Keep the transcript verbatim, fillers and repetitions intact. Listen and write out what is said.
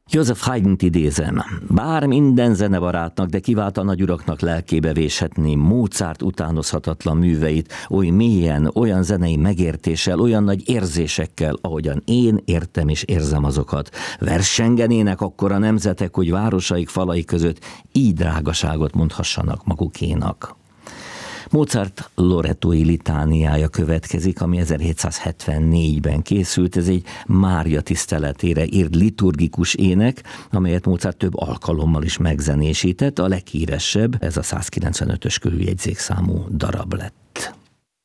Joseph Haydnt idézem: bár minden zenebarátnak, de kiváltva nagyuraknak lelkébe véshetné Mozart utánozhatatlan műveit, oly mélyen, olyan zenei megértéssel, olyan nagy érzésekkel, ahogyan én értem és érzem azokat. Versengenének akkor a nemzetek, hogy városaik falai között így drágaságot mondhassanak magukénak. Mozart lorettói litániája következik, ami ezerhétszázhetvennégyben készült. Ez egy Mária tiszteletére írt liturgikus ének, amelyet Mozart több alkalommal is megzenésített. A leghíresebb, ez a százkilencvenötös körüljegyzékszámú darab lett.